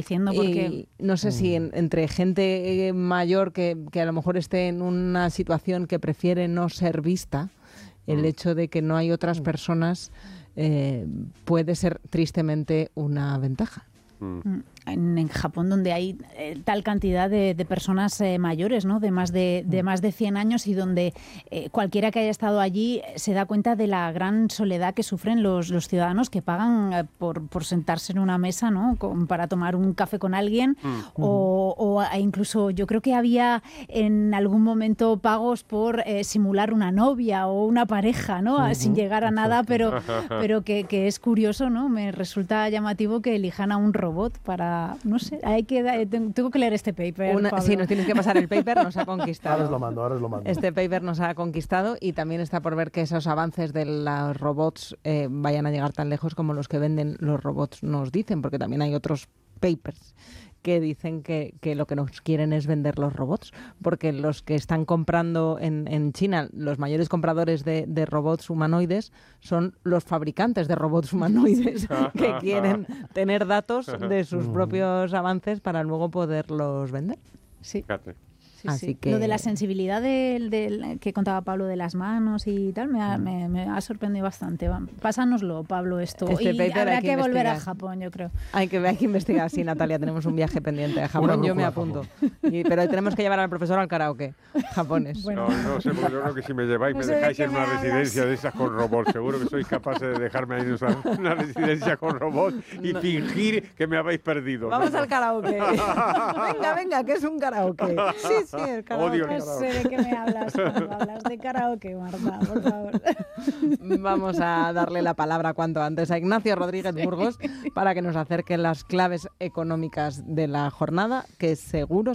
desapareciendo. Porque no sé si entre gente mayor que a lo mejor esté en una situación que prefiere no ser vista, el hecho de que no hay otras personas puede ser tristemente una ventaja. En Japón, donde hay tal cantidad de personas mayores, ¿no? de más de 100 años, y donde cualquiera que haya estado allí se da cuenta de la gran soledad que sufren los ciudadanos que pagan por sentarse en una mesa, ¿no? Para tomar un café con alguien, o incluso yo creo que había en algún momento pagos por simular una novia o una pareja, ¿no? Sin llegar a nada, pero que es curioso, ¿no? Me resulta llamativo que elijan a un robot para... No sé, tengo que leer este paper, Sí, nos tienes que pasar el paper, nos ha conquistado. Ahora os lo mando. Este paper nos ha conquistado, y también está por ver que esos avances de los robots vayan a llegar tan lejos como los que venden los robots nos dicen, porque también hay otros papers que dicen que lo que nos quieren es vender los robots, porque los que están comprando en China, los mayores compradores de robots humanoides son los fabricantes de robots humanoides que quieren tener datos de sus propios avances para luego poderlos vender. Sí. Sí, Así sí. que... Lo de la sensibilidad que contaba Pablo de las manos y tal me ha sorprendido bastante. Pásanoslo, Pablo, esto. Este y habrá que volver a investigar. Japón, yo creo. Hay que investigar. Sí, Natalia, tenemos un viaje pendiente a Japón. Yo me apunto. Pero tenemos que llevar al profesor al karaoke japonés. Bueno. No sé, porque yo creo que si me lleváis me dejáis en una residencia de esas con robots. Seguro que sois capaces de dejarme ahí en una residencia con robots y fingir que me habéis perdido. Vamos al karaoke. Venga, que es un karaoke. Sí, el karaoke. Odio el No sé de qué me hablas cuando hablas de karaoke, Marta, por favor. Vamos a darle la palabra cuanto antes a Ignacio Rodríguez Burgos para que nos acerque las claves económicas de la jornada, que seguro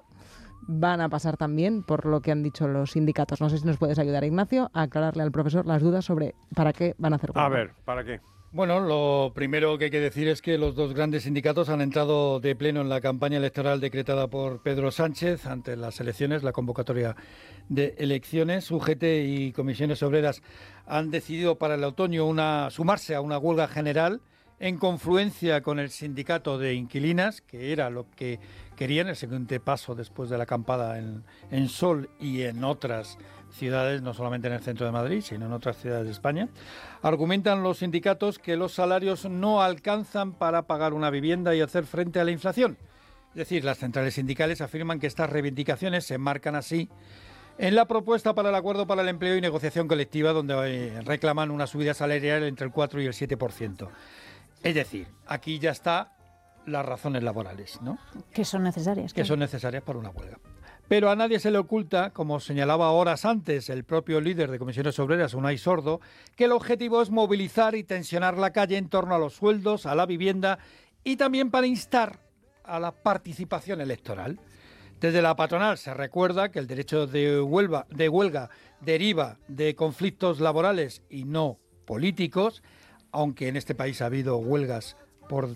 van a pasar también por lo que han dicho los sindicatos. No sé si nos puedes ayudar, Ignacio, a aclararle al profesor las dudas sobre para qué van a hacer huelga. A ver, ¿para qué? Bueno, lo primero que hay que decir es que los dos grandes sindicatos han entrado de pleno en la campaña electoral decretada por Pedro Sánchez ante las elecciones, la convocatoria de elecciones. UGT y comisiones obreras han decidido para el otoño sumarse a una huelga general en confluencia con el sindicato de inquilinas, que era lo que querían, el siguiente paso después de la acampada en Sol y en otras ciudades, no solamente en el centro de Madrid, sino en otras ciudades de España. Argumentan los sindicatos que los salarios no alcanzan para pagar una vivienda y hacer frente a la inflación. Es decir, las centrales sindicales afirman que estas reivindicaciones se enmarcan así en la propuesta para el Acuerdo para el Empleo y Negociación Colectiva, donde reclaman una subida salarial entre el 4 y el 7%. Es decir, aquí ya está las razones laborales, ¿no? Que son necesarias. Que son necesarias para una huelga. Pero a nadie se le oculta, como señalaba horas antes el propio líder de Comisiones Obreras, Unai Sordo, que el objetivo es movilizar y tensionar la calle en torno a los sueldos, a la vivienda y también para instar a la participación electoral. Desde la patronal se recuerda que el derecho de huelga deriva de conflictos laborales y no políticos, aunque en este país ha habido huelgas por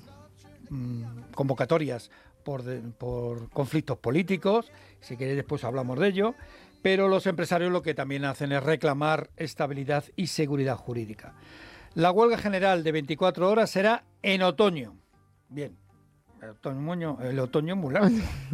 convocatorias por conflictos políticos, si queréis después hablamos de ello, pero los empresarios lo que también hacen es reclamar estabilidad y seguridad jurídica. La huelga general de 24 horas será en otoño. Bien, el otoño es muy largo.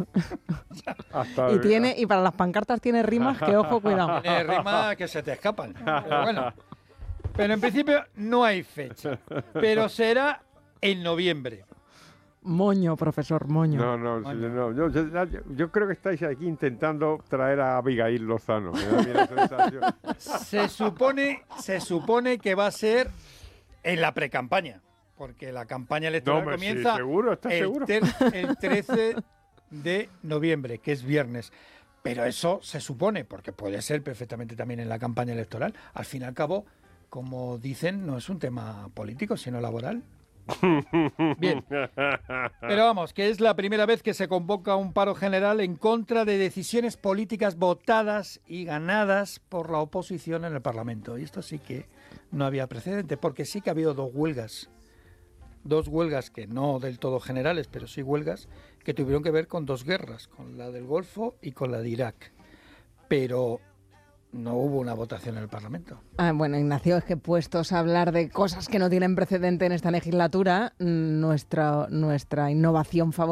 Y para las pancartas tiene rimas que, ojo, cuidado. Tiene rimas que se te escapan, pero bueno. Pero en principio no hay fecha, pero será en noviembre. Moño, profesor, moño. No. Yo creo que estáis aquí intentando traer a Abigail Lozano. Me da bien esa sensación. Se supone que va a ser en la precampaña, porque la campaña electoral comienza sí, seguro, ¿estás seguro? El 13 de noviembre, que es viernes. Pero eso se supone, porque puede ser perfectamente también en la campaña electoral. Al fin y al cabo, como dicen, no es un tema político, sino laboral. Bien, pero vamos, que es la primera vez que se convoca un paro general en contra de decisiones políticas votadas y ganadas por la oposición en el Parlamento. Y esto sí que no había precedente, porque sí que ha habido dos huelgas que no del todo generales, pero sí huelgas que tuvieron que ver con dos guerras, con la del Golfo y con la de Irak. Pero no hubo una votación en el Parlamento. Bueno, Ignacio, es que puestos a hablar de cosas que no tienen precedente en esta legislatura, nuestra innovación favorita